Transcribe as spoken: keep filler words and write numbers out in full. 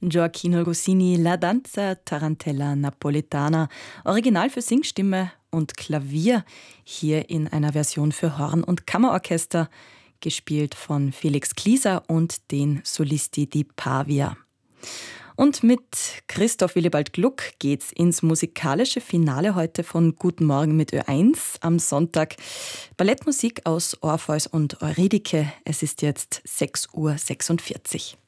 Gioacchino Rossini, La Danza Tarantella Napoletana, Original für Singstimme und Klavier, hier in einer Version für Horn- und Kammerorchester, gespielt von Felix Klieser und den Solisti di Pavia. Und mit Christoph Willibald Gluck geht's ins musikalische Finale heute von Guten Morgen mit Ö eins am Sonntag. Ballettmusik aus Orpheus und Eurydike. Es ist jetzt sechs Uhr sechsundvierzig.